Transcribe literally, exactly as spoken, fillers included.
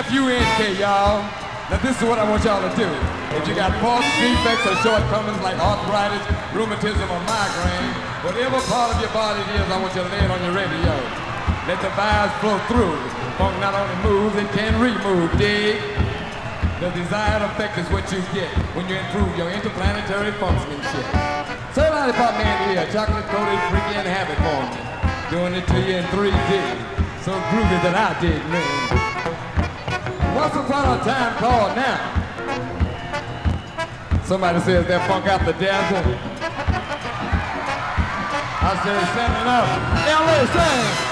F U N K, y'all. Now this is what I want y'all to do. If you got faults, defects, or shortcomings like arthritis, rheumatism, or migraine, whatever part of your body it is, I want you to lay it on your radio. Let the vibes flow through. Funk not only moves, it can remove, dig? The desired effect is what you get when you improve your interplanetary functionship. Say lollipop man here, chocolate coated freaky and habit for me. Doing it to you in three D. So groovy that I dig, man. Once upon a time called now. Somebody says that funk out the desert. I said, send it up. L A, sing.